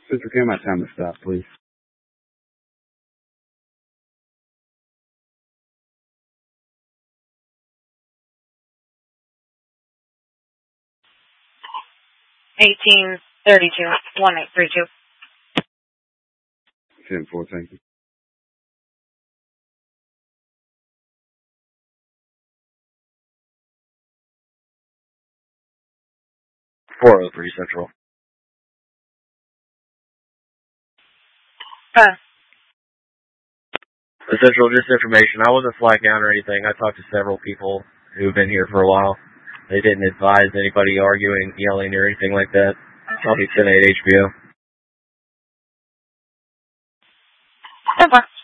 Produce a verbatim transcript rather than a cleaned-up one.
Central Cam, my time to stop, please. eighteen thirty-two, one eight three two. ten four, thank you. four oh three Central. Uh. Central, just information. I wasn't flagged down or anything. I talked to several people who've been here for a while. They didn't advise anybody arguing, yelling, or anything like that. I'll be ten eight H B O. Okay.